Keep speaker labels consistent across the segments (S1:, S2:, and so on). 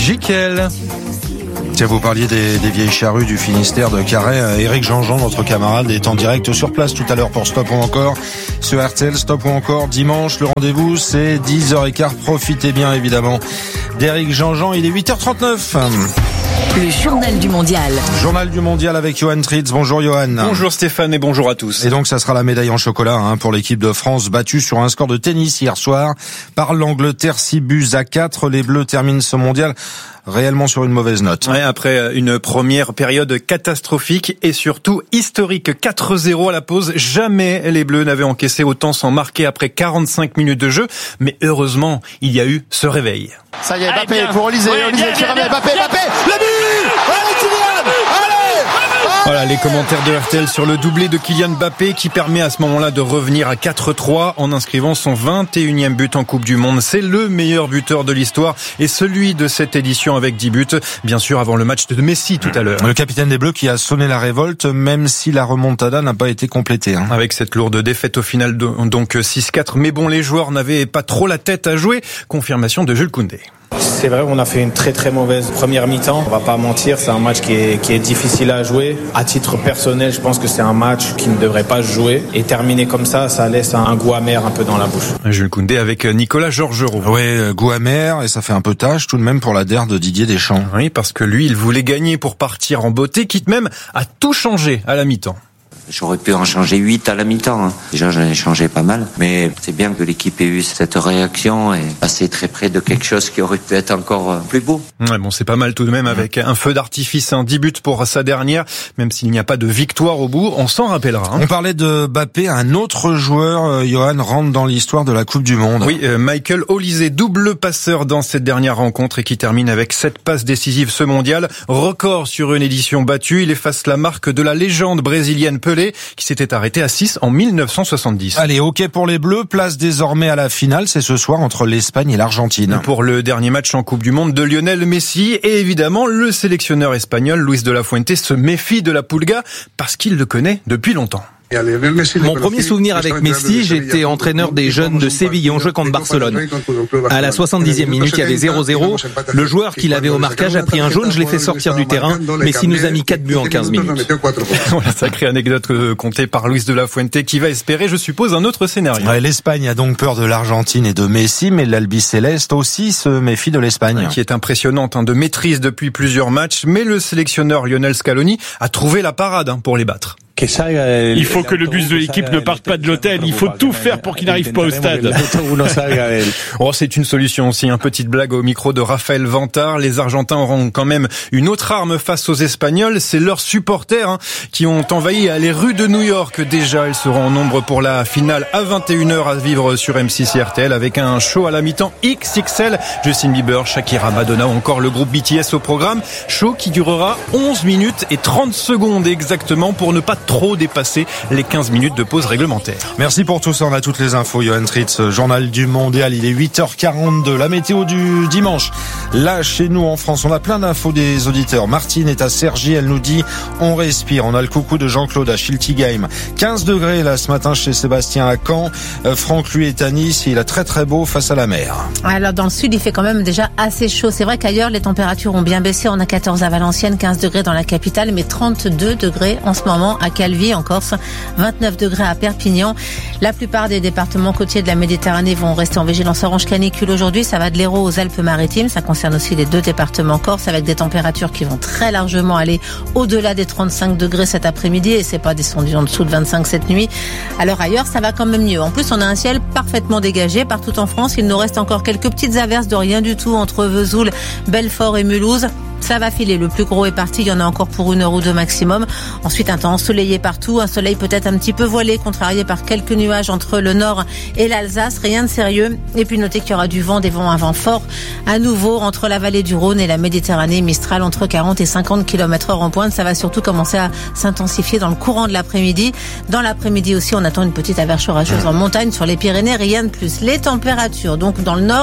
S1: Jiquel.
S2: Tiens, vous parliez des vieilles charrues du Finistère de Carhaix. Éric Jean-Jean, notre camarade, est en direct sur place tout à l'heure pour Stop ou Encore sur RTL. Stop ou Encore dimanche. Le rendez-vous, c'est 10h15. Profitez bien, évidemment, d'Éric Jean-Jean. Il est 8h39.
S3: Le journal du mondial.
S2: Journal du mondial avec Johan Tritz. Bonjour Johan.
S1: Bonjour Stéphane et bonjour à tous.
S2: Et donc ça sera la médaille en chocolat pour l'équipe de France, battue sur un score de tennis hier soir par l'Angleterre 6-4. Les Bleus terminent ce mondial réellement sur une mauvaise note.
S1: Ouais, après une première période catastrophique et surtout historique. 4-0 à la pause. Jamais les Bleus n'avaient encaissé autant sans marquer après 45 minutes de jeu. Mais heureusement, il y a eu ce réveil.
S4: Ça y est, Mbappé pour Olysée. Olysée qui ramène Mbappé. Le but! Allez Kylian! Allez!
S1: Voilà les commentaires de RTL sur le doublé de Kylian Mbappé qui permet à ce moment-là de revenir à 4-3 en inscrivant son 21e but en Coupe du Monde. C'est le meilleur buteur de l'histoire et celui de cette édition avec 10 buts. Bien sûr avant le match de Messi tout à l'heure.
S2: Le capitaine des Bleus qui a sonné la révolte même si la remontada n'a pas été complétée.
S1: Avec cette lourde défaite au final donc 6-4. Mais bon, les joueurs n'avaient pas trop la tête à jouer. Confirmation de Jules Koundé.
S5: C'est vrai, on a fait une très très mauvaise première mi-temps. On va pas mentir, c'est un match qui est difficile à jouer. À titre personnel, je pense que c'est un match qui ne devrait pas se jouer. Et terminer comme ça laisse un goût amer un peu dans la bouche.
S1: Jules Koundé avec Nicolas Georgerot.
S2: Oui, goût amer et ça fait un peu tâche tout de même pour la DER de Didier Deschamps.
S1: Oui, parce que lui, il voulait gagner pour partir en beauté, quitte même à tout changer à la mi-temps.
S6: J'aurais pu en changer 8 à la mi-temps. Déjà, j'en ai changé pas mal. Mais c'est bien que l'équipe ait eu cette réaction et passé très près de quelque chose qui aurait pu être encore plus beau.
S1: Ouais, bon, c'est pas mal tout de même avec un feu d'artifice, 10 buts pour sa dernière. Même s'il n'y a pas de victoire au bout, on s'en rappellera.
S2: On parlait de Mbappé, un autre joueur, Johan, rentre dans l'histoire de la Coupe du Monde.
S1: Oui, Michael Olysée, double passeur dans cette dernière rencontre et qui termine avec 7 passes décisives ce mondial. Record sur une édition battue. Il efface la marque de la légende brésilienne Pelé, qui s'était arrêté à 6 en 1970.
S2: Allez, ok pour les Bleus, place désormais à la finale, c'est ce soir entre l'Espagne et l'Argentine.
S1: Pour le dernier match en Coupe du Monde de Lionel Messi et évidemment le sélectionneur espagnol Luis de la Fuente se méfie de la Pulga parce qu'il le connaît depuis longtemps.
S7: Mon premier souvenir avec Messi, j'étais entraîneur des jeunes de Séville, on jouait contre Barcelone. À la 70e minute, il y avait 0-0. Le joueur qui l'avait au marquage a pris un jaune, je l'ai fait sortir du terrain. Messi nous a mis 4 buts en 15 minutes.
S1: Voilà, sacrée anecdote contée par Luis de la Fuente qui va espérer, je suppose, un autre scénario.
S2: Ouais, l'Espagne a donc peur de l'Argentine et de Messi, mais l'Albiceleste aussi se méfie de l'Espagne.
S1: Qui est impressionnante, de maîtrise depuis plusieurs matchs, mais le sélectionneur Lionel Scaloni a trouvé la parade pour les battre.
S8: Il faut que le bus de l'équipe ne parte pas de l'hôtel. Il faut tout faire pour qu'il n'arrive pas au stade.
S1: Oh, c'est une solution aussi. Petite blague au micro de Raphaël Vantard. Les Argentins auront quand même une autre arme face aux Espagnols. C'est leurs supporters qui ont envahi les rues de New York. Déjà, ils seront en nombre pour la finale à 21h à vivre sur M6 et RTL avec un show à la mi-temps XXL. Justin Bieber, Shakira, Madonna ou encore le groupe BTS au programme. Show qui durera 11 minutes et 30 secondes exactement pour ne pas trop dépasser les 15 minutes de pause réglementaire.
S2: Merci pour tout ça, on a toutes les infos. Johan Tritz, journal du mondial, il est 8h42. La météo du dimanche, là chez nous en France, on a plein d'infos des auditeurs. Martine est à Cergy, elle nous dit on respire. On a le coucou de Jean-Claude à Schiltigheim. 15 degrés là ce matin chez Sébastien à Caen. Franck lui est à Nice, il a très très beau face à la mer.
S9: Alors dans le sud il fait quand même déjà assez chaud. C'est vrai qu'ailleurs les températures ont bien baissé. On a 14 à Valenciennes, 15 degrés dans la capitale, mais 32 degrés en ce moment à Calvi en Corse, 29 degrés à Perpignan. La plupart des départements côtiers de la Méditerranée vont rester en vigilance orange canicule aujourd'hui. Ça va de l'Hérault aux Alpes-Maritimes. Ça concerne aussi les 2 départements corse avec des températures qui vont très largement aller au-delà des 35 degrés cet après-midi et c'est pas descendu en dessous de 25 cette nuit. Alors ailleurs, ça va quand même mieux. En plus, on a un ciel parfaitement dégagé partout en France. Il nous reste encore quelques petites averses de rien du tout entre Vesoul, Belfort et Mulhouse. Ça va filer, le plus gros est parti, il y en a encore pour 1 heure ou 2 maximum. Ensuite, un temps ensoleillé partout, un soleil peut-être un petit peu voilé, contrarié par quelques nuages entre le nord et l'Alsace, rien de sérieux. Et puis notez qu'il y aura du vent, un vent fort à nouveau entre la vallée du Rhône et la Méditerranée, Mistral entre 40 et 50 km/h en pointe. Ça va surtout commencer à s'intensifier dans le courant de l'après-midi. Dans l'après-midi aussi, on attend une petite averse orageuse en montagne sur les Pyrénées, rien de plus. Les températures, donc dans le nord,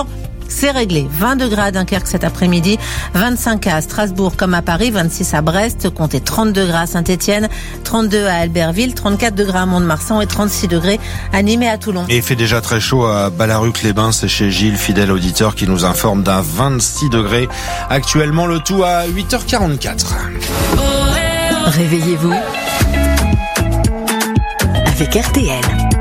S9: c'est réglé. 20 degrés à Dunkerque cet après-midi, 25 à Strasbourg comme à Paris, 26 à Brest, comptez 30 degrés à Saint-Etienne, 32 à Albertville, 34 degrés à Mont-de-Marsan et 36 degrés à Nîmes et à Toulon.
S2: Et il fait déjà très chaud à Ballaruc-les-Bains, c'est chez Gilles, fidèle auditeur, qui nous informe d'un 26 degrés. Actuellement, le tout à 8h44.
S3: Réveillez-vous avec RTL.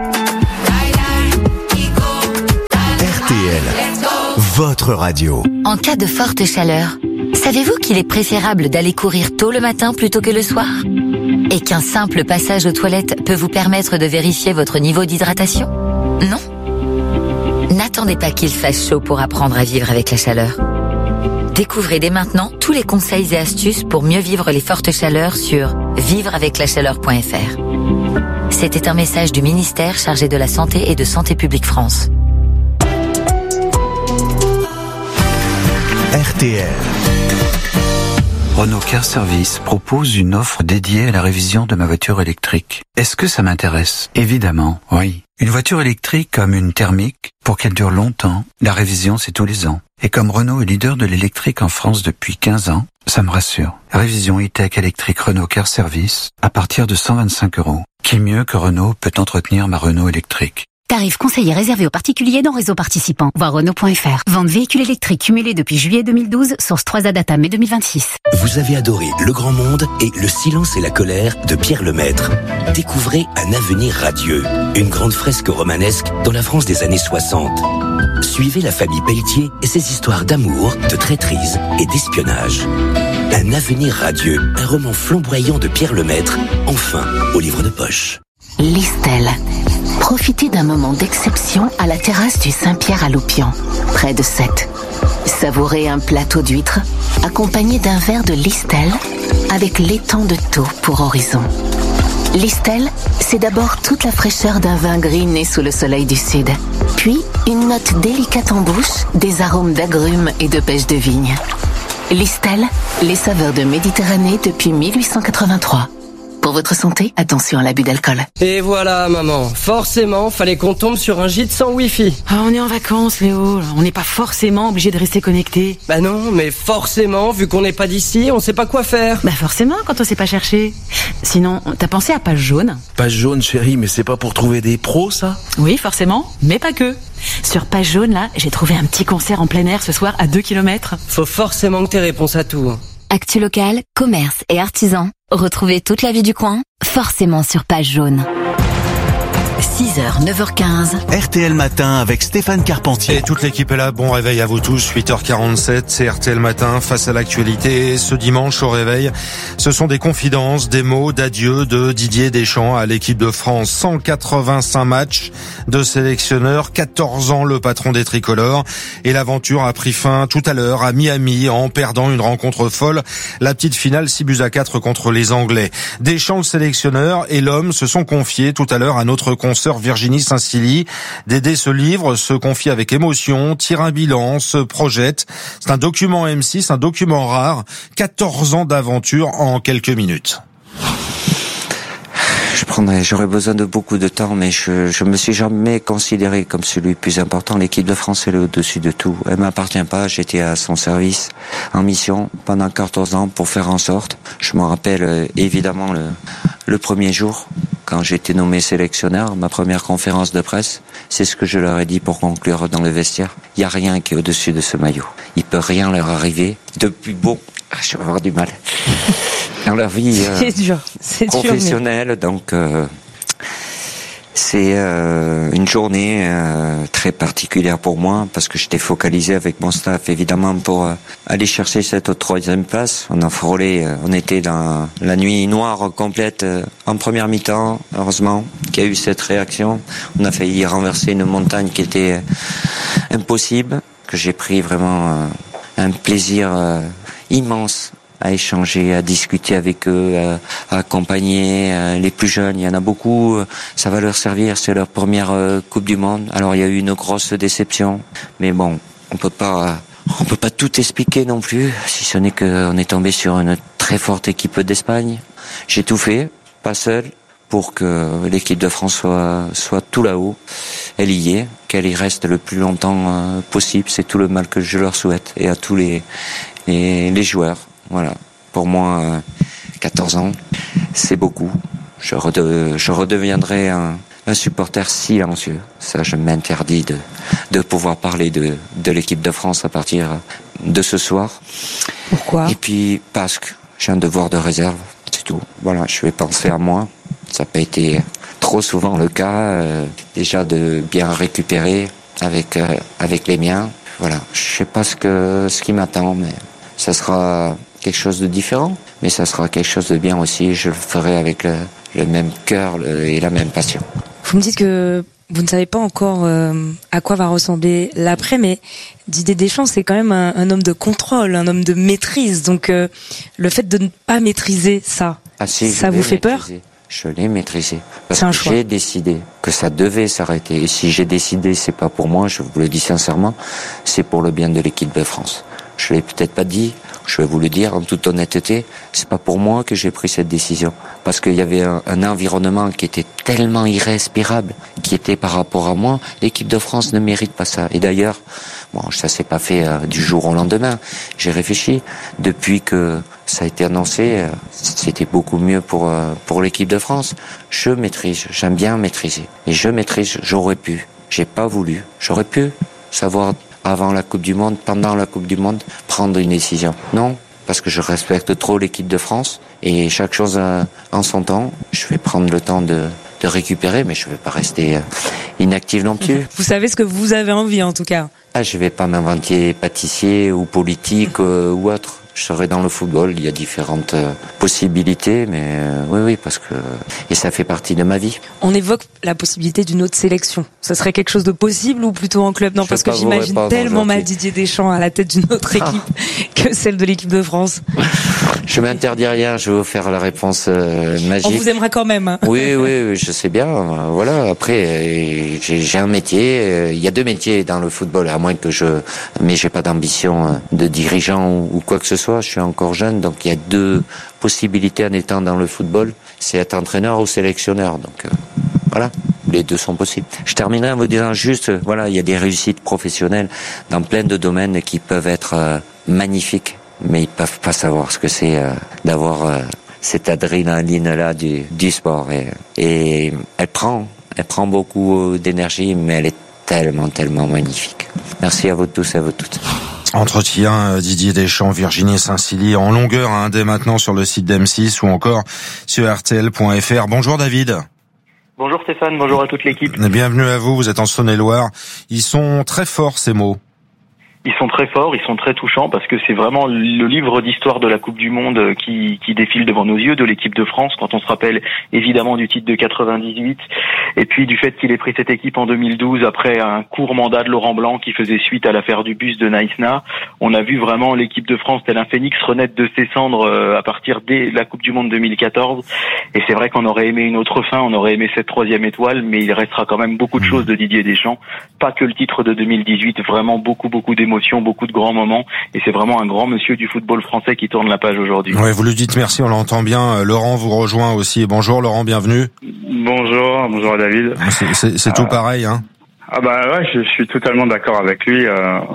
S10: RTL, votre radio.
S11: En cas de forte chaleur, savez-vous qu'il est préférable d'aller courir tôt le matin plutôt que le soir ? Et qu'un simple passage aux toilettes peut vous permettre de vérifier votre niveau d'hydratation ? Non ? N'attendez pas qu'il fasse chaud pour apprendre à vivre avec la chaleur. Découvrez dès maintenant tous les conseils et astuces pour mieux vivre les fortes chaleurs sur vivreaveclachaleur.fr. C'était un message du ministère chargé de la Santé et de Santé publique France.
S10: RTL.
S12: Renault Car Service propose une offre dédiée à la révision de ma voiture électrique. Est-ce que ça m'intéresse ? Évidemment, oui. Une voiture électrique comme une thermique, pour qu'elle dure longtemps, la révision c'est tous les ans. Et comme Renault est leader de l'électrique en France depuis 15 ans, ça me rassure. Révision e-tech électrique Renault Car Service à partir de 125 €. Qui mieux que Renault peut entretenir ma Renault électrique ?
S13: Tarif conseillé réservé aux particuliers dans réseau participant. Voir Renault.fr. Vente véhicules électriques cumulés depuis juillet 2012, source 3A Data mai 2026.
S14: Vous avez adoré Le Grand Monde et Le Silence et la Colère de Pierre Lemaître. Découvrez Un avenir radieux, une grande fresque romanesque dans la France des années 60. Suivez la famille Pelletier et ses histoires d'amour, de traîtrise et d'espionnage. Un avenir radieux, un roman flamboyant de Pierre Lemaître, enfin au livre de poche.
S13: Listel. Profitez d'un moment d'exception à la terrasse du Saint-Pierre à Loupian, près de Sète. Savourez un plateau d'huîtres accompagné d'un verre de Listel avec l'étang de Thau pour horizon. Listel, c'est d'abord toute la fraîcheur d'un vin gris né sous le soleil du sud, puis une note délicate en bouche, des arômes d'agrumes et de pêche de vigne. Listel, les saveurs de Méditerranée depuis 1883. Pour votre santé, attention à l'abus d'alcool.
S15: Et voilà, maman. Forcément, fallait qu'on tombe sur un gîte sans Wi-Fi.
S16: Ah, on est en vacances, Léo. On n'est pas forcément obligé de rester connecté.
S15: Bah non, mais forcément, vu qu'on n'est pas d'ici, on sait pas quoi faire.
S16: Bah forcément, quand on sait pas chercher. Sinon, t'as pensé à Page Jaune ?
S17: Page Jaune, chérie, mais c'est pas pour trouver des pros, ça ?
S16: Oui, forcément, mais pas que. Sur Page Jaune, là, j'ai trouvé un petit concert en plein air ce soir à 2 km.
S15: Faut forcément que t'aies réponse à tout.
S11: Actu local, commerce et artisans. Retrouvez toute la vie du coin, forcément sur Page Jaune.
S3: 6h, 9h15.
S10: RTL Matin avec Stéphane Carpentier.
S2: Et toute l'équipe est là. Bon réveil à vous tous. 8h47, c'est RTL Matin face à l'actualité. Ce dimanche au réveil, ce sont des confidences, des mots d'adieu de Didier Deschamps à l'équipe de France. 185 matchs de sélectionneur, 14 ans le patron des tricolores. Et l'aventure a pris fin tout à l'heure à Miami en perdant une rencontre folle. La petite finale 6-4 contre les Anglais. Deschamps, le sélectionneur, et l'homme se sont confiés tout à l'heure à notre consoeur Virginie Saint-Silly. Dédé se livre, se confie avec émotion, tire un bilan, se projette. C'est un document M6, un document rare. 14 ans d'aventure en quelques minutes.
S6: J'aurais besoin de beaucoup de temps, mais je me suis jamais considéré comme celui le plus important. L'équipe de France, elle est au-dessus de tout. Elle m'appartient pas. J'étais à son service, en mission, pendant 14 ans pour faire en sorte. Je me rappelle évidemment le premier jour, quand j'ai été nommé sélectionneur, ma première conférence de presse, c'est ce que je leur ai dit pour conclure dans le vestiaire. Il y a rien qui est au-dessus de ce maillot. Il peut rien leur arriver. Depuis je vais avoir du mal. Dans leur vie
S16: c'est
S6: professionnelle,
S16: dur, mais...
S6: donc c'est une journée très particulière pour moi parce que j'étais focalisé avec mon staff évidemment pour aller chercher cette 3e place. On a frôlé, on était dans la nuit noire complète en première mi-temps, heureusement qu'il y a eu cette réaction. On a failli renverser une montagne qui était impossible, que j'ai pris vraiment un plaisir immense à échanger, à discuter avec eux, à accompagner les plus jeunes. Il y en a beaucoup, ça va leur servir, c'est leur première Coupe du Monde. Alors il y a eu une grosse déception, mais bon, on peut pas tout expliquer non plus, si ce n'est qu'on est tombé sur une très forte équipe d'Espagne. J'ai tout fait, pas seul, pour que l'équipe de France soit tout là-haut. Elle y est, qu'elle y reste le plus longtemps possible. C'est tout le mal que je leur souhaite et à tous les joueurs. Voilà. Pour moi, 14 ans, c'est beaucoup. Je redeviendrai un supporter silencieux. Ça, je m'interdis de pouvoir parler de l'équipe de France à partir de ce soir.
S18: Pourquoi ?
S6: Et puis, parce que j'ai un devoir de réserve, c'est tout. Voilà, je vais penser à moi. Ça n'a pas été trop souvent le cas, déjà de bien récupérer avec les miens. Voilà, je sais pas ce qui m'attend, mais ça sera quelque chose de différent, mais ça sera quelque chose de bien aussi. Je le ferai avec le même cœur et la même passion.
S18: Vous me dites que vous ne savez pas encore à quoi va ressembler l'après, mais Didier Deschamps, c'est quand même un homme de contrôle, un homme de maîtrise. Donc le fait de ne pas maîtriser ça, ça vous fait peur ?
S6: Je l'ai maîtrisé. Parce que j'ai décidé que ça devait s'arrêter. Et si j'ai décidé, c'est pas pour moi, je vous le dis sincèrement, c'est pour le bien de l'équipe de France. Je l'ai peut-être pas dit, je vais vous le dire en toute honnêteté, c'est pas pour moi que j'ai pris cette décision. Parce qu'il y avait un environnement qui était tellement irrespirable, qui était par rapport à moi, l'équipe de France ne mérite pas ça. Et d'ailleurs, bon, ça s'est pas fait du jour au lendemain. J'ai réfléchi. Depuis que ça a été annoncé, c'était beaucoup mieux pour l'équipe de France. Je maîtrise, j'aime bien maîtriser. Et je maîtrise, j'aurais pu. J'ai pas voulu. J'aurais pu savoir avant la Coupe du Monde, pendant la Coupe du Monde, prendre une décision. Non, parce que je respecte trop l'équipe de France et chaque chose en son temps. Je vais prendre le temps de récupérer, mais je ne vais pas rester inactif non plus.
S18: Vous savez ce que vous avez envie en tout cas.
S6: Je ne vais pas m'inventer pâtissier ou politique ou autre. Je serai dans le football, il y a différentes possibilités, mais oui, parce que et ça fait partie de ma vie.
S18: On évoque la possibilité d'une autre sélection. Ça serait quelque chose de possible ou plutôt en club ? Non, parce que j'imagine tellement mal Didier Deschamps à la tête d'une autre équipe que celle de l'équipe de France.
S6: Je m'interdis rien, je vais vous faire la réponse magique.
S18: On vous aimera quand même. Hein.
S6: Oui, je sais bien. Voilà, après, j'ai un métier. Il y a deux métiers dans le football, à moins que mais j'ai pas d'ambition de dirigeant ou quoi que ce soit. Je suis encore jeune, donc il y a deux possibilités en étant dans le football. C'est être entraîneur ou sélectionneur. Donc voilà, les deux sont possibles. Je terminerai en vous disant juste, voilà, il y a des réussites professionnelles dans plein de domaines qui peuvent être magnifiques. Mais ils peuvent pas savoir ce que c'est d'avoir cette adrénaline-là du sport. Et elle prend beaucoup d'énergie, mais elle est tellement magnifique. Merci à vous tous et à vous toutes.
S2: Entretien Didier Deschamps, Virginie Saint-Silly en longueur dès maintenant sur le site d'M6 ou encore sur rtl.fr. Bonjour David.
S19: Bonjour Stéphane, bonjour à toute l'équipe.
S2: Bienvenue à vous êtes en Saône-et-Loire. Ils sont très forts ces mots.
S19: Ils sont très forts, ils sont très touchants parce que c'est vraiment le livre d'histoire de la Coupe du Monde qui défile devant nos yeux, de l'équipe de France, quand on se rappelle évidemment du titre de 98 et puis du fait qu'il ait pris cette équipe en 2012 après un court mandat de Laurent Blanc qui faisait suite à l'affaire du bus de Naïsna. On a vu vraiment l'équipe de France tel un phénix renaître de ses cendres à partir de la Coupe du Monde 2014 et c'est vrai qu'on aurait aimé une autre fin, on aurait aimé cette troisième étoile, mais il restera quand même beaucoup de choses de Didier Deschamps, pas que le titre de 2018, vraiment beaucoup d'émotions, beaucoup de grands moments et c'est vraiment un grand monsieur du football français qui tourne la page aujourd'hui.
S2: Ouais, vous le dites, merci, on l'entend bien. Laurent vous rejoint aussi. Bonjour Laurent, bienvenue.
S20: Bonjour David.
S2: C'est tout pareil, hein.
S20: Ah bah ouais, je suis totalement d'accord avec lui.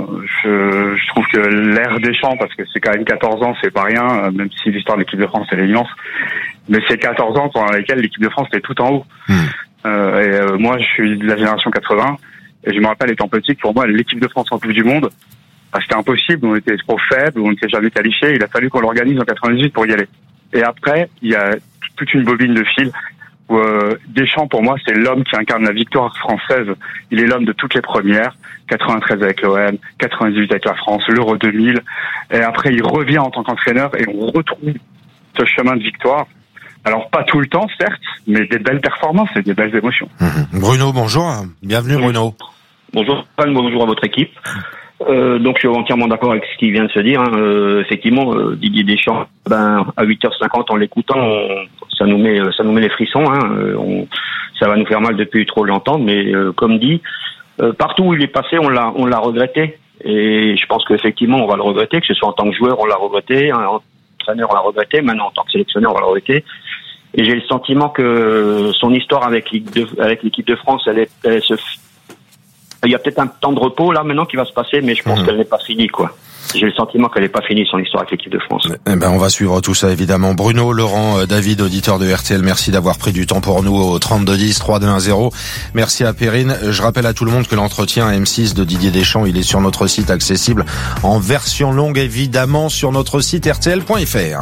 S20: Je trouve que l'ère Deschamps, parce que c'est quand même 14 ans, c'est pas rien, même si l'histoire de l'équipe de France est immense, mais c'est 14 ans pendant lesquels l'équipe de France est tout en haut. Moi, je suis de la génération 80. Et je me rappelle, étant petit, que pour moi, l'équipe de France en Coupe du Monde, c'était impossible. On était trop faibles, on n'était jamais qualifiés. Il a fallu qu'on l'organise en 98 pour y aller. Et après, il y a toute une bobine de fil où Deschamps, pour moi, c'est l'homme qui incarne la victoire française. Il est l'homme de toutes les premières. 93 avec l'OM, 98 avec la France, l'Euro 2000. Et après, il revient en tant qu'entraîneur et on retrouve ce chemin de victoire. Alors, pas tout le temps, certes, mais des belles performances et des belles émotions.
S2: Bruno, bonjour. Bienvenue, Bruno.
S21: Bonjour, Stéphane, bonjour à votre équipe. Donc, je suis entièrement d'accord avec ce qu'il vient de se dire. Effectivement, Didier Deschamps, à 8h50, en l'écoutant, ça nous met les frissons. Ça va nous faire mal depuis trop longtemps, mais comme dit, partout où il est passé, on l'a regretté. Et je pense qu'effectivement, on va le regretter, que ce soit en tant que joueur, on l'a regretté, en entraîneur, on l'a regretté, maintenant en tant que sélectionneur, on va le regretter. Et j'ai le sentiment que son histoire avec l'équipe de France, il y a peut-être un temps de repos là maintenant qui va se passer, mais je pense qu'elle n'est pas finie, quoi. J'ai le sentiment qu'elle n'est pas finie son histoire avec l'équipe de France.
S2: Eh ben, on va suivre tout ça évidemment. Bruno, Laurent, David, auditeur de RTL, merci d'avoir pris du temps pour nous au 3210 3210. Merci à Perrine. Je rappelle à tout le monde que l'entretien M6 de Didier Deschamps, il est sur notre site accessible en version longue évidemment sur notre site rtl.fr.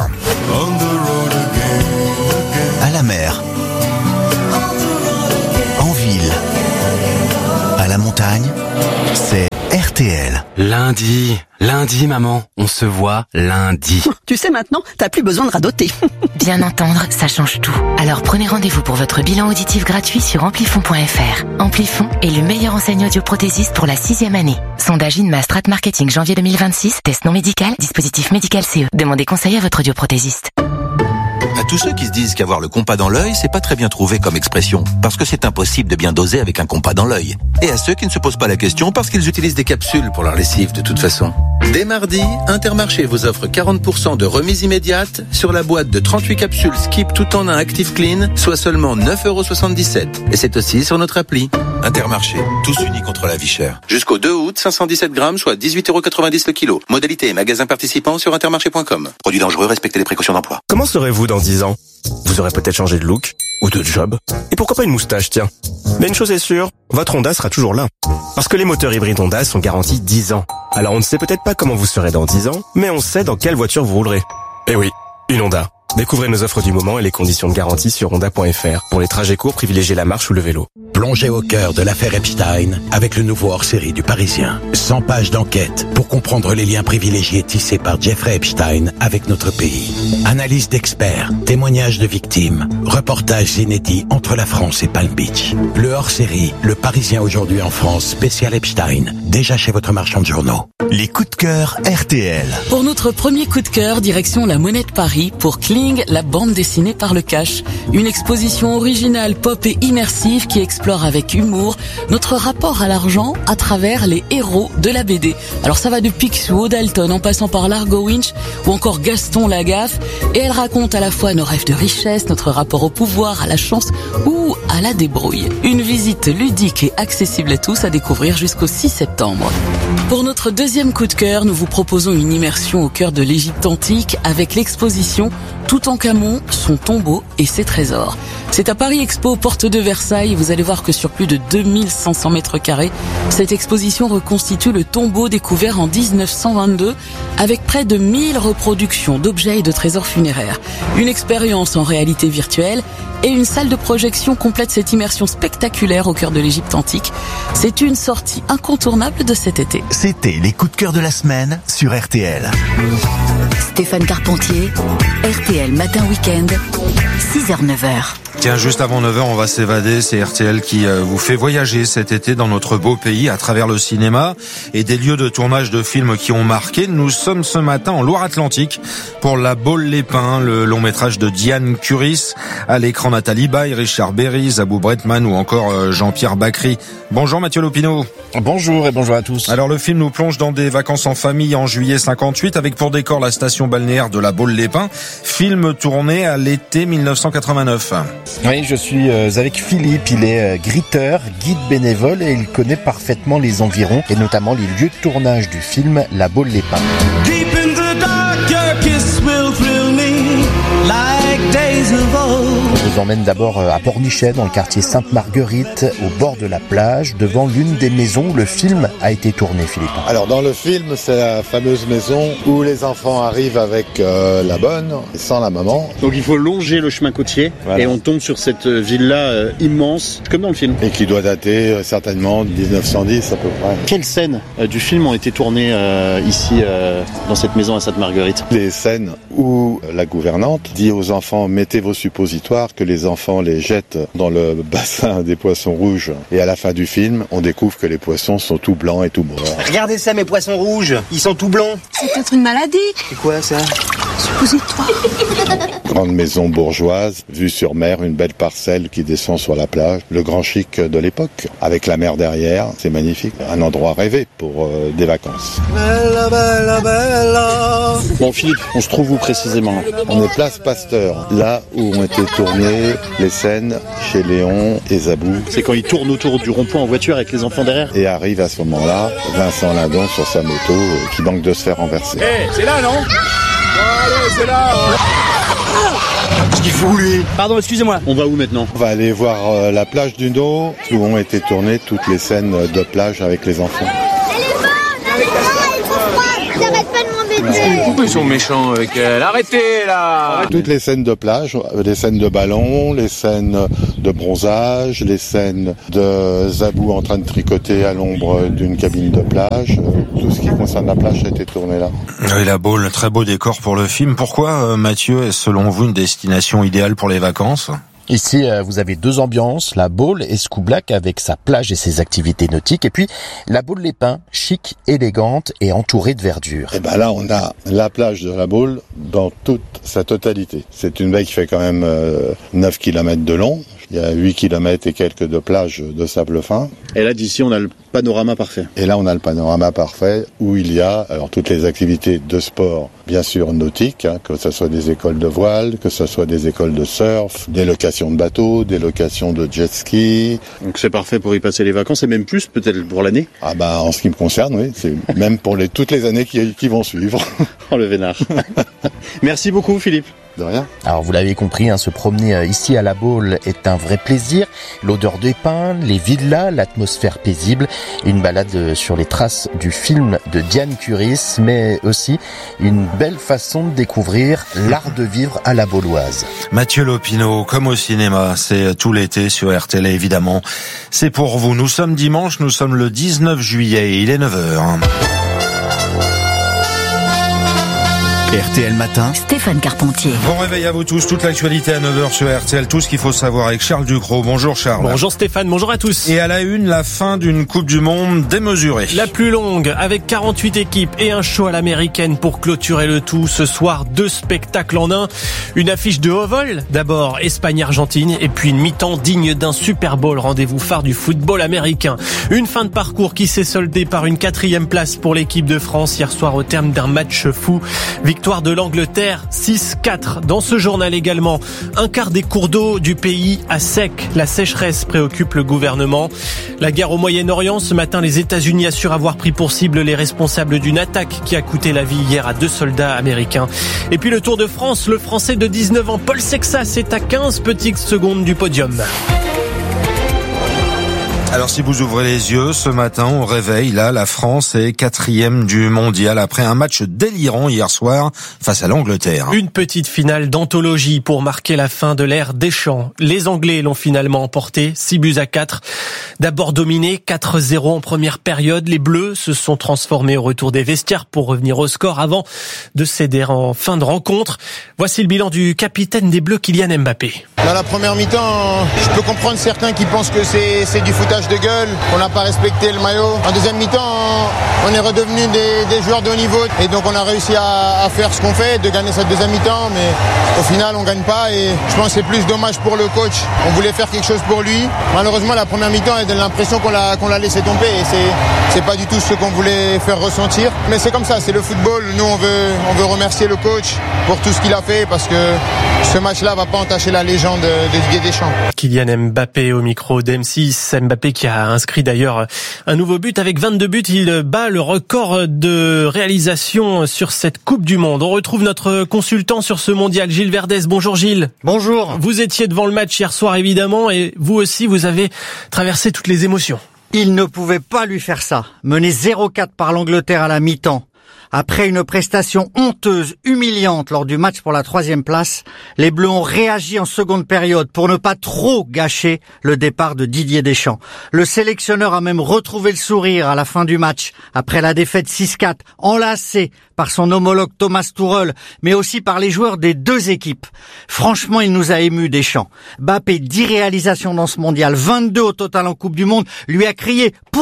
S10: À la mer, en ville, à la montagne, c'est RTL.
S4: Lundi, maman, on se voit lundi.
S22: Tu sais maintenant, t'as plus besoin de radoter.
S11: Bien entendre, ça change tout. Alors prenez rendez-vous pour votre bilan auditif gratuit sur amplifon.fr. Amplifon est le meilleur enseigne audioprothésiste pour la 6e année. Sondage INMA Strat Marketing janvier 2026, test non médical, dispositif médical CE. Demandez conseil à votre audioprothésiste.
S23: À tous ceux qui se disent qu'avoir le compas dans l'œil, c'est pas très bien trouvé comme expression, parce que c'est impossible de bien doser avec un compas dans l'œil. Et à ceux qui ne se posent pas la question parce qu'ils utilisent des capsules pour leur lessive de toute façon. Dès mardi, Intermarché vous offre 40% de remise immédiate sur la boîte de 38 capsules Skip tout en un Active Clean, soit seulement 9,77 €. Et c'est aussi sur notre appli. Intermarché, tous unis contre la vie chère. Jusqu'au 2 août, 517 grammes, soit 18,90 € le kilo. Modalité et magasin participant sur intermarché.com. Produit dangereux, respectez les précautions d'emploi.
S24: Comment serez-vous dans 10 ans ? Vous aurez peut-être changé de look ou de job. Et pourquoi pas une moustache, tiens. Mais une chose est sûre, votre Honda sera toujours là. Parce que les moteurs hybrides Honda sont garantis 10 ans. Alors on ne sait peut-être pas comment vous serez dans 10 ans, mais on sait dans quelle voiture vous roulerez. Eh oui, une Honda. Découvrez nos offres du moment et les conditions de garantie sur honda.fr. Pour les trajets courts, privilégiez la marche ou le vélo.
S25: Plongez au cœur de l'affaire Epstein avec le nouveau hors-série du Parisien. 100 pages d'enquête pour comprendre les liens privilégiés tissés par Jeffrey Epstein avec notre pays. Analyse d'experts, témoignages de victimes, reportages inédits entre la France et Palm Beach. Le hors-série, Le Parisien aujourd'hui en France, spécial Epstein, déjà chez votre marchand de journaux.
S10: Les coups de cœur RTL.
S16: Pour notre premier coup de cœur, direction la Monnaie de Paris pour Kling, la bande dessinée par le cash. Une exposition originale, pop et immersive qui explore avec humour notre rapport à l'argent à travers les héros de la BD. Alors ça va de Picsou, Dalton, en passant par Largo Winch ou encore Gaston Lagaffe. Et elle raconte à la fois nos rêves de richesse, notre rapport au pouvoir, à la chance ou à la débrouille. Une visite ludique et accessible à tous à découvrir jusqu'au 6 septembre. Pour notre deuxième coup de cœur, nous vous proposons une immersion au cœur de l'Égypte antique avec l'exposition Toutankhamon, son tombeau et ses trésors. C'est à Paris Expo, porte de Versailles. Vous allez voir que sur plus de 2500 mètres carrés, cette exposition reconstitue le tombeau découvert en 1922 avec près de 1000 reproductions d'objets et de trésors funéraires. Une expérience en réalité virtuelle et une salle de projection complète cette immersion spectaculaire au cœur de l'Égypte antique. C'est une sortie incontournable de cet été.
S10: C'était les coups de cœur de la semaine sur RTL.
S3: Stéphane Carpentier, RTL Matin Week-end, 6h-9h.
S2: Tiens, juste avant 9h, on va s'évader. C'est RTL qui vous fait voyager cet été dans notre beau pays à travers le cinéma et des lieux de tournage de films qui ont marqué. Nous sommes ce matin en Loire-Atlantique pour La Baule-les-Pins, le long métrage de Diane Curis. À l'écran, Nathalie Baye, Richard Berry, Zabou Bretman ou encore Jean-Pierre Bacry. Bonjour Mathieu Lopineau.
S26: Bonjour et bonjour à tous.
S2: Alors le film nous plonge dans des vacances en famille en juillet 58 avec pour décor la station balnéaire de La Baule-les-Pins. Film tourné à l'été 1989.
S26: Oui, je suis avec Philippe, il est gritteur, guide bénévole et il connaît parfaitement les environs et notamment les lieux de tournage du film La Baule-les-Pins. Deep in the dark, your kiss will thrill me like days of old. On vous emmène d'abord à Pornichet, dans le quartier Sainte-Marguerite, au bord de la plage, devant l'une des maisons où le film a été tourné, Philippe.
S27: Alors dans le film, c'est la fameuse maison où les enfants arrivent avec la bonne et sans la maman.
S26: Donc il faut longer le chemin côtier, voilà. Et on tombe sur cette villa immense, comme dans le film.
S27: Et qui doit dater certainement de 1910 à peu près.
S26: Quelles scènes du film ont été tournées ici, dans cette maison à Sainte-Marguerite ?
S27: Les scènes où la gouvernante dit aux enfants « mettez vos suppositoires », que les enfants les jettent dans le bassin des poissons rouges. Et à la fin du film, on découvre que les poissons sont tout blancs et tout morts.
S28: Regardez ça, mes poissons rouges, ils sont tout blancs.
S29: C'est peut-être une maladie.
S28: C'est quoi ça ?
S22: Posez-toi.
S27: Grande maison bourgeoise, vue sur mer, une belle parcelle qui descend sur la plage. Le grand chic de l'époque, avec la mer derrière, c'est magnifique. Un endroit rêvé pour des vacances.
S1: Bella, bella, bella. Bon Philippe, on se trouve où précisément?
S27: On est place Pasteur, là où ont été tournées les scènes chez Léon et Zabou.
S1: C'est quand ils tournent autour du rond-point en voiture avec les enfants derrière?
S27: Et arrive à ce moment-là Vincent Lindon sur sa moto qui manque de se faire renverser.
S1: C'est là, non? Allez, c'est là. Qu'est-ce qu'il fout, lui? Pardon, excusez-moi. On va où maintenant?
S27: On va aller voir la plage du Nord où ont été tournées toutes les scènes de plage avec les enfants.
S5: Pourquoi ils sont méchants avec elle? Arrêtez là!
S27: Toutes les scènes de plage, les scènes de ballon, les scènes de bronzage, les scènes de Zabou en train de tricoter à l'ombre d'une cabine de plage, tout ce qui concerne la plage a été tourné là.
S2: Oui, la Baule, très beau décor pour le film. Pourquoi, Mathieu, est selon vous une destination idéale pour les vacances?
S26: Ici, vous avez deux ambiances, la Baule et Scoublac avec sa plage et ses activités nautiques, et puis la Baule-les-Pins, chic, élégante et entourée de verdure.
S27: Et ben là, on a la plage de la Baule dans toute sa totalité. C'est une baie qui fait quand même 9 km de long. Il y a 8 km et quelques de plage de sable fin.
S1: Et là, d'ici, on a le panorama parfait.
S27: Et là, on a le panorama parfait où il y a alors toutes les activités de sport, bien sûr nautiques, que ce soit des écoles de voile, que ce soit des écoles de surf, des locations de bateaux, des locations de jet ski.
S1: Donc c'est parfait pour y passer les vacances et même plus peut-être pour l'année.
S27: Ah bah en ce qui me concerne, oui, c'est même pour toutes les années qui vont suivre.
S1: Oh le vénard. Merci beaucoup Philippe.
S27: De rien.
S26: Alors vous l'avez compris, se promener ici à la Baule est un vrai plaisir. L'odeur des pins, les villas, l'atmosphère paisible, une balade sur les traces du film de Diane Curis, mais aussi une belle façon de découvrir l'art de vivre à la Bauloise.
S2: Mathieu Lopineau, comme au cinéma, c'est tout l'été sur RTL évidemment. C'est pour vous. Nous sommes dimanche, nous sommes le 19 juillet et il est 9h.
S10: RTL Matin,
S3: Stéphane Carpentier.
S2: Bon réveil à vous tous, toute l'actualité à 9h sur RTL, tout ce qu'il faut savoir avec Charles Ducrot. Bonjour Charles.
S7: Bonjour Stéphane, bonjour à tous.
S2: Et à la une, la fin d'une Coupe du Monde démesurée.
S7: La plus longue, avec 48 équipes et un show à l'américaine pour clôturer le tout. Ce soir, 2 spectacles en un. Une affiche de haut vol, d'abord Espagne-Argentine, et puis une mi-temps digne d'un Super Bowl, rendez-vous phare du football américain. Une fin de parcours qui s'est soldée par une 4e place pour l'équipe de France hier soir au terme d'un match fou. Victoire de l'Angleterre 6-4. Dans ce journal également, un quart des cours d'eau du pays à sec. La sécheresse préoccupe le gouvernement. La guerre au Moyen-Orient, ce matin, les États-Unis assurent avoir pris pour cible les responsables d'une attaque qui a coûté la vie hier à 2 soldats américains. Et puis le Tour de France, le Français de 19 ans, Paul Sexas, est à 15 petites secondes du podium.
S2: Alors si vous ouvrez les yeux ce matin au réveil, là, la France est 4e du mondial après un match délirant hier soir face à l'Angleterre.
S7: Une petite finale d'anthologie pour marquer la fin de l'ère Deschamps. Les Anglais l'ont finalement emporté, 6-4. D'abord dominé, 4-0 en première période. Les Bleus se sont transformés au retour des vestiaires pour revenir au score avant de céder en fin de rencontre. Voici le bilan du capitaine des Bleus, Kylian Mbappé.
S8: Dans la première mi-temps, je peux comprendre certains qui pensent que c'est du foutage de gueule, qu'on n'a pas respecté le maillot. En deuxième mi-temps, on est redevenu des joueurs de haut niveau et donc on a réussi à faire ce qu'on fait, de gagner cette deuxième mi-temps, mais au final on gagne pas et je pense que c'est plus dommage pour le coach. On voulait faire quelque chose pour lui. Malheureusement la première mi-temps elle donne l'impression qu'on l'a laissé tomber et c'est pas du tout ce qu'on voulait faire ressentir. Mais c'est comme ça, c'est le football. Nous on veut remercier le coach pour tout ce qu'il a fait parce que ce match-là va pas entacher la légende de Didier Deschamps.
S7: Kylian Mbappé au micro d'M6. Mbappé qui a inscrit d'ailleurs un nouveau but avec 22 buts. Il bat le record de réalisation sur cette Coupe du Monde. On retrouve notre consultant sur ce mondial, Gilles Verdez. Bonjour Gilles.
S9: Bonjour.
S7: Vous étiez devant le match hier soir évidemment et vous aussi vous avez traversé toutes les émotions.
S9: Il ne pouvait pas lui faire ça. Mené 0-4 par l'Angleterre à la mi-temps. Après une prestation honteuse, humiliante lors du match pour la 3e place, les Bleus ont réagi en seconde période pour ne pas trop gâcher le départ de Didier Deschamps. Le sélectionneur a même retrouvé le sourire à la fin du match, après la défaite 6-4, enlacé par son homologue Thomas Tuchel, mais aussi par les joueurs des deux équipes. Franchement, il nous a émus Deschamps. Mbappé, 10 réalisations dans ce mondial, 22 au total en Coupe du Monde, lui a crié « Pour toi !»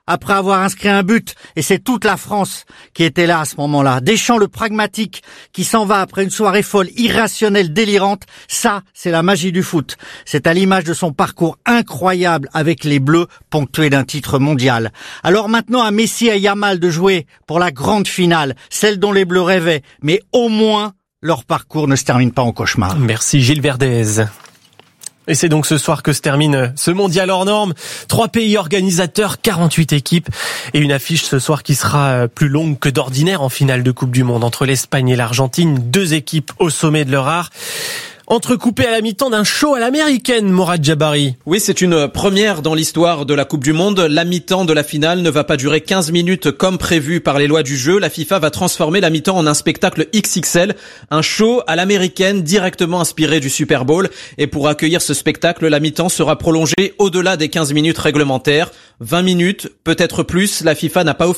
S9: après avoir inscrit un but, et c'est toute la France qui était là à ce moment-là. Deschamps, le pragmatique, qui s'en va après une soirée folle, irrationnelle, délirante, ça, c'est la magie du foot. C'est à l'image de son parcours incroyable avec les Bleus, ponctué d'un titre mondial. Alors maintenant, à Messi et à Yamal de jouer pour la grande finale, celle dont les Bleus rêvaient, mais au moins, leur parcours ne se termine pas en cauchemar.
S7: Merci Gilles Verdez. Et c'est donc ce soir que se termine ce mondial hors norme. 3 pays organisateurs, 48 équipes et une affiche ce soir qui sera plus longue que d'ordinaire en finale de Coupe du Monde entre l'Espagne et l'Argentine. 2 équipes au sommet de leur art. Entrecoupé à la mi-temps d'un show à l'américaine, Morad Jabari.
S6: Oui, c'est une première dans l'histoire de la Coupe du Monde. La mi-temps de la finale ne va pas durer 15 minutes comme prévu par les lois du jeu. La FIFA va transformer la mi-temps en un spectacle XXL, un show à l'américaine directement inspiré du Super Bowl. Et pour accueillir ce spectacle, la mi-temps sera prolongée au-delà des 15 minutes réglementaires. 20 minutes, peut-être plus. La FIFA n'a pas